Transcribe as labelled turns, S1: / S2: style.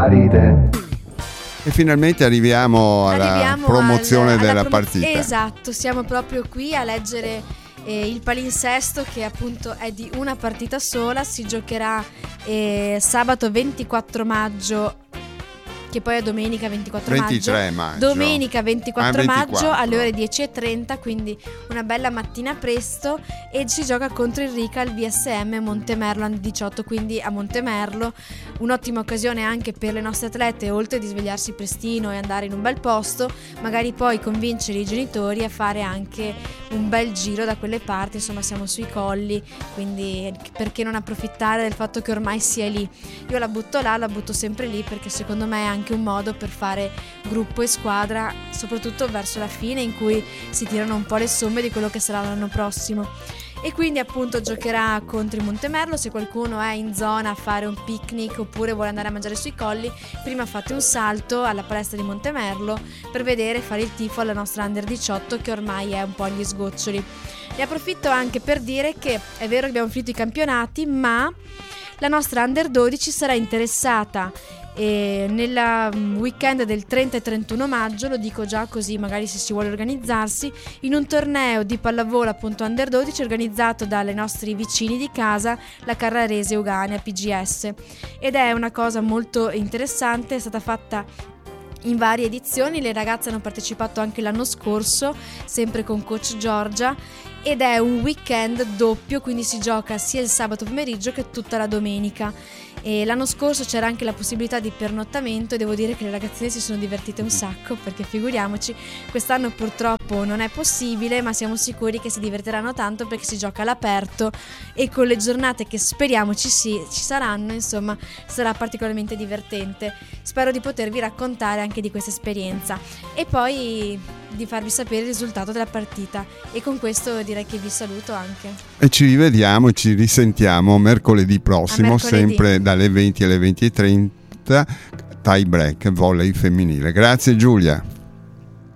S1: Aride.
S2: E finalmente arriviamo alla promozione della partita.
S3: Esatto, siamo proprio qui a leggere il palinsesto, che appunto è di una partita sola. Si giocherà sabato 24 maggio, che poi è domenica
S2: 23 maggio.
S3: Domenica 24
S2: 24.
S3: maggio alle ore 10:30, quindi una bella mattina presto, e si gioca contro il Rica al VSM Montemerlo Under 18, quindi a Montemerlo. Un'ottima occasione anche per le nostre atlete, oltre di svegliarsi prestino e andare in un bel posto, magari poi convincere i genitori a fare anche un bel giro da quelle parti. Insomma, siamo sui colli, quindi perché non approfittare del fatto che ormai si è lì? Io la butto là, la butto sempre lì, perché secondo me è anche un modo per fare gruppo e squadra, soprattutto verso la fine, in cui si tirano un po' le somme di quello che sarà l'anno prossimo. E quindi appunto giocherà contro il Montemerlo. Se qualcuno è in zona a fare un picnic oppure vuole andare a mangiare sui colli, prima fate un salto alla palestra di Montemerlo per vedere e fare il tifo alla nostra Under 18, che ormai è un po' agli sgoccioli. Ne approfitto anche per dire che è vero che abbiamo finito i campionati, ma la nostra Under 12 sarà interessata nel weekend del 30 e 31 maggio, lo dico già così magari se si vuole organizzarsi, in un torneo di pallavolo appunto Under 12 organizzato dalle nostri vicini di casa, la Carrarese Euganea PGS, ed è una cosa molto interessante. È stata fatta in varie edizioni, le ragazze hanno partecipato anche l'anno scorso, sempre con coach Giorgia, ed è un weekend doppio, quindi si gioca sia il sabato pomeriggio che tutta la domenica. E l'anno scorso c'era anche la possibilità di pernottamento e devo dire che le ragazzine si sono divertite un sacco, perché figuriamoci, quest'anno purtroppo non è possibile, ma siamo sicuri che si divertiranno tanto perché si gioca all'aperto e con le giornate che speriamo ci saranno, insomma, sarà particolarmente divertente. Spero di potervi raccontare anche di questa esperienza e poi di farvi sapere il risultato della partita, e con questo direi che vi saluto anche.
S2: E ci rivediamo e ci risentiamo mercoledì prossimo, sempre dalle 20 alle 20:30, tie break volley femminile. Grazie Giulia.